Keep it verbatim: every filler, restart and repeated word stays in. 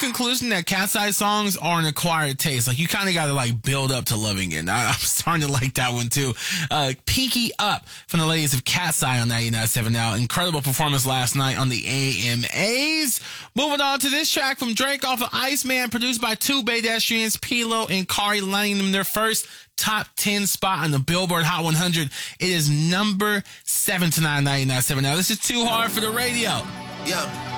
conclusion that Cat's Eye songs are an acquired taste. Like, you kind of got to, like, build up to loving it. I, I'm starting to like that one, too. Uh, Pinky Up from the ladies of Cat's Eye on ninety-nine point seven now. Incredible performance last night on the A M As. Moving on to this track from Drake off of Iceman, produced by two Baydestrians, P-Lo and Kari, landing them their first top ten spot on the Billboard Hot one hundred. It is number seven tonight on ninety-nine point seven now. This is Too Hard for the Radio. Yeah.